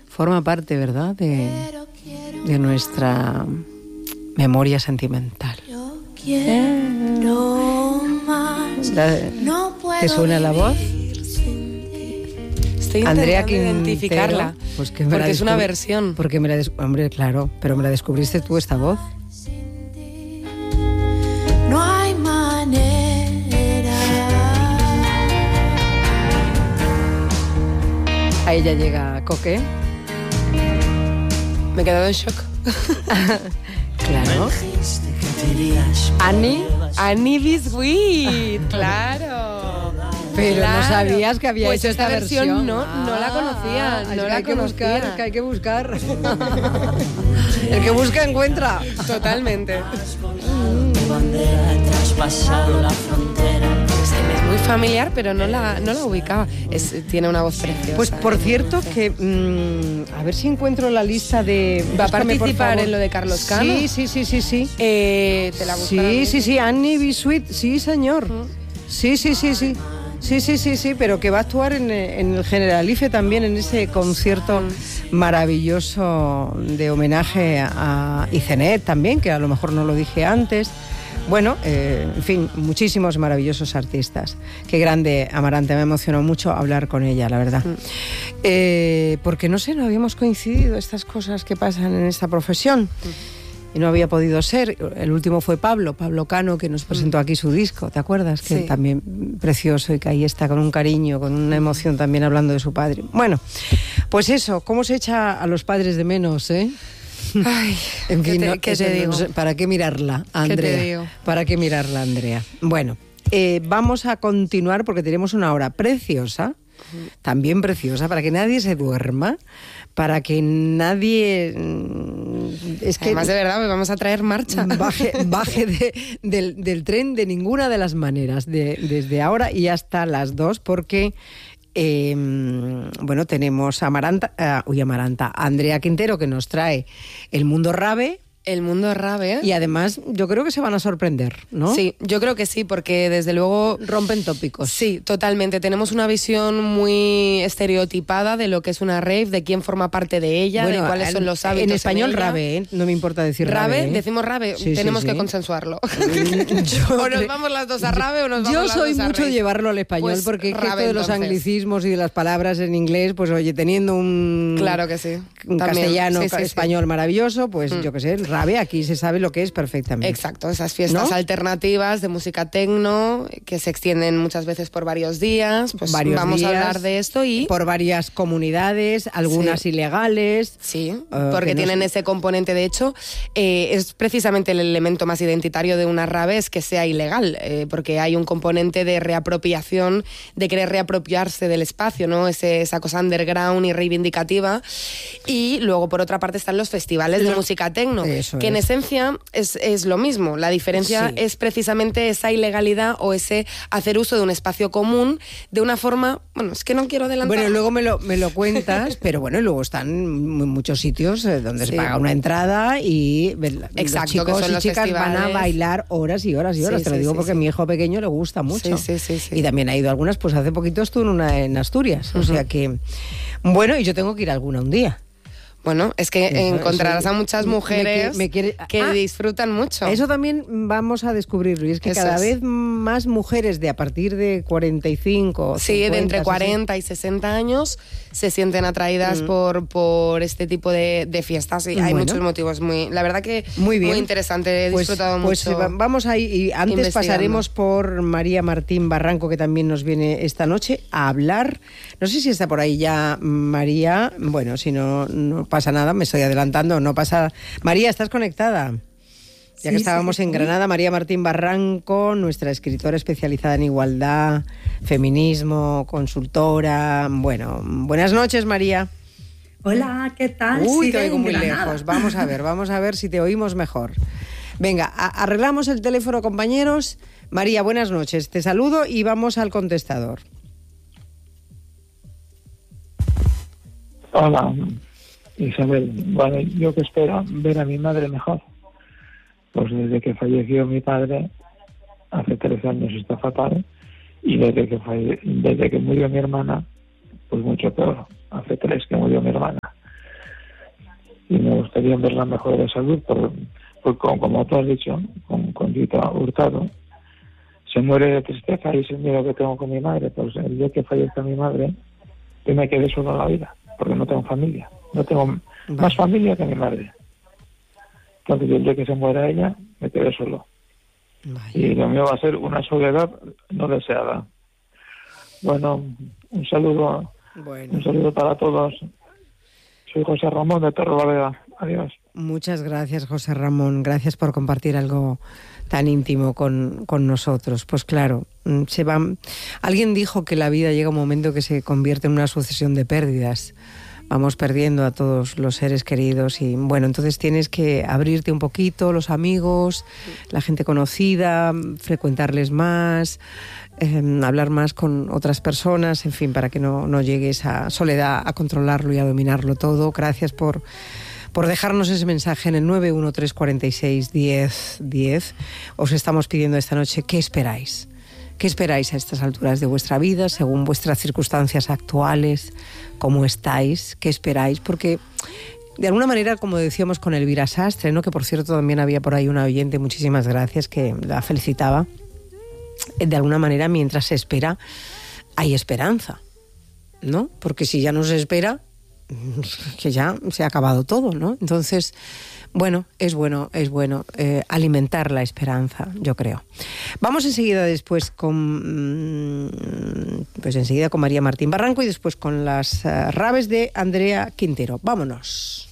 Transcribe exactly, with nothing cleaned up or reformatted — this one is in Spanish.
forma parte, ¿verdad?, de, de nuestra memoria sentimental. Quiero más. No ¿Te suena la voz? Estoy Andrea intentando identificarla, pues que porque es una descubrí, versión. Porque me la des- Hombre, claro, pero me la descubriste tú esta voz. No hay manera. Ahí ya llega Coque. Me he quedado en shock. Claro. Annie. Annie Biscuit, claro. Pero claro. no sabías que había pues hecho esta versión. versión. No, no la conocía, Ah, no es que la hay que conocía. buscar, que hay que buscar. El que busca encuentra. Totalmente. Traspasado la frontera. Se me es muy familiar, pero no la, no la ubicaba. Es, tiene una voz preciosa. Pues por cierto que mmm, a ver si encuentro la lista de. ¿Va a Búscame, por participar favor. en lo de Carlos Cano? Sí, sí, sí, sí, sí. Eh, te la busco ahora Sí, mismo. sí, sí, Annie Biscuit, sí, señor. Sí, sí, sí, sí. Sí, sí, sí, sí, pero que va a actuar en, en el Generalife también, en ese concierto maravilloso de homenaje a Icenet también, que a lo mejor no lo dije antes. Bueno, eh, en fin, muchísimos maravillosos artistas. Qué grande, Amarante, me emocionó mucho hablar con ella, la verdad. Mm. Eh, porque no sé, no habíamos coincidido estas cosas que pasan en esta profesión. Mm. Y no había podido ser. El último fue Pablo, Pablo Cano, que nos presentó aquí su disco, ¿te acuerdas? Que sí. También precioso y que ahí está con un cariño, con una emoción también hablando de su padre. Bueno, pues eso, ¿cómo se echa a los padres de menos, eh? Ay, en fin, ¿qué te, no, ¿qué te digo? No sé, ¿para qué mirarla, Andrea? ¿Qué te digo? ¿Para qué mirarla, Andrea? Bueno, eh, vamos a continuar porque tenemos una hora preciosa, también preciosa, para que nadie se duerma, para que nadie... Es que además, de verdad, vamos a traer marcha. Baje, baje de, del, del tren de ninguna de las maneras, de, desde ahora y hasta las dos, porque... Eh, bueno, tenemos a Amaranta, uh, uy, Amaranta, a Andrea Quintero, que nos trae El Mundo Rave. El Mundo Rave. Y además yo creo que se van a sorprender, ¿no? Sí, yo creo que sí, porque desde luego... Rompen tópicos. Sí, totalmente. Tenemos una visión muy estereotipada de lo que es una rave, de quién forma parte de ella, bueno, de cuáles en, son los hábitos. En español en rave, ¿eh? No me importa decir rave. Rave, ¿eh? Decimos rave, sí, tenemos sí, que sí. consensuarlo. Yo o nos vamos las dos a rave o nos vamos yo las soy dos a mucho rave. de llevarlo al español, pues porque rave, esto de los entonces. anglicismos y de las palabras en inglés, pues oye, teniendo un, claro que sí. un También. castellano, sí, sí, español sí. maravilloso, pues mm. yo qué sé, el rave aquí se sabe lo que es perfectamente. Exacto, esas fiestas ¿no? alternativas de música tecno que se extienden muchas veces por varios días, pues varios vamos días, a hablar de esto y... por varias comunidades, algunas sí. ilegales. Sí, uh, porque tienen no... ese componente, de hecho, eh, es precisamente el elemento más identitario de una rave es que sea ilegal, eh, porque hay un componente de reapropiación, de querer reapropiarse del espacio, ¿no? Ese, esa cosa underground y reivindicativa. Y luego, por otra parte, están los festivales de música tecno, Eso que es. en esencia es, es lo mismo. La diferencia sí. es precisamente esa ilegalidad o ese hacer uso de un espacio común de una forma... Bueno, es que no quiero adelantar. Bueno, luego me lo, me lo cuentas, pero bueno, luego están en muchos sitios donde sí. se paga una entrada y Exacto, los chicos que son y los chicas festivales. van a bailar horas y horas y horas. Sí, Te lo sí, digo sí, porque sí. a mi hijo pequeño le gusta mucho. Sí, sí, sí, sí. Y también ha ido a algunas, pues hace poquito estuvo en una en Asturias. Uh-huh. O sea que, bueno, y yo tengo que ir a alguna un día. Bueno, es que eso, encontrarás eso, a muchas mujeres me, me quiere, que ah, disfrutan mucho. Eso también vamos a descubrirlo. Y es que eso cada es. vez más mujeres de a partir de cuarenta y cinco... Sí, cincuenta, de entre cuarenta sesenta y sesenta años se sienten atraídas mm. por, por este tipo de, de fiestas. Y bueno. hay muchos motivos. Muy, la verdad que muy, bien. muy interesante. He pues, disfrutado pues mucho. Pues vamos ahí. Y antes pasaremos por María Martín Barranco, que también nos viene esta noche a hablar. No sé si está por ahí ya María. Bueno, si no, no pasa nada, me estoy adelantando, no pasa... María, ¿estás conectada? Ya sí, que estábamos sí, en Granada, María Martín Barranco, nuestra escritora especializada en igualdad, feminismo, consultora... Bueno, buenas noches, María. Hola, ¿qué tal? Uy, sí, te oigo muy Granada. lejos. Vamos a ver, vamos a ver si te oímos mejor. Venga, a- arreglamos el teléfono, compañeros. María, buenas noches. Te saludo y vamos al contestador. Hola, Isabel. Bueno, yo que espero ver a mi madre mejor. Pues desde que falleció mi padre, hace tres años está fatal, y desde que falle- desde que murió mi hermana, pues mucho peor. Hace tres que murió mi hermana. gustaría verla mejor de salud, por, por, como, como tú has dicho, con, con Rita Hurtado. Se muere de tristeza y es el miedo que tengo con mi madre. Pues el día que fallezca mi madre, yo me quedé solo en la vida, porque no tengo familia. No tengo vale. más familia que mi madre. Entonces el día que se muera ella, me quedé solo. Vale. Y lo mío va a ser una soledad no deseada. Bueno, un saludo, bueno. un saludo para todos. Soy José Ramón de Torrelavega. Adiós. Muchas gracias, José Ramón. Gracias por compartir algo tan íntimo con, con nosotros. Pues claro, se va. Alguien dijo que la vida llega un momento que se convierte en una sucesión de pérdidas. Vamos perdiendo a todos los seres queridos y bueno, entonces tienes que abrirte un poquito, los amigos, la gente conocida, frecuentarles más, eh, hablar más con otras personas, en fin, para que no, no llegue esa soledad a controlarlo y a dominarlo todo. Gracias por, por dejarnos ese mensaje en el nueve uno tres cuatro seis, diez, diez. Os estamos pidiendo esta noche, ¿qué esperáis? ¿Qué esperáis a estas alturas de vuestra vida, según vuestras circunstancias actuales? ¿Cómo estáis? ¿Qué esperáis? Porque, de alguna manera, como decíamos con Elvira Sastre, ¿no? Que por cierto también había por ahí una oyente, muchísimas gracias, que la felicitaba. De alguna manera, mientras se espera, hay esperanza, ¿no? Porque si ya no se espera, que ya se ha acabado todo, ¿no? Entonces, bueno, es bueno, es bueno eh, alimentar la esperanza, yo creo. Vamos enseguida después con, pues enseguida con María Martín Barranco y después con las uh, Rabes de Andrea Quintero. Vámonos.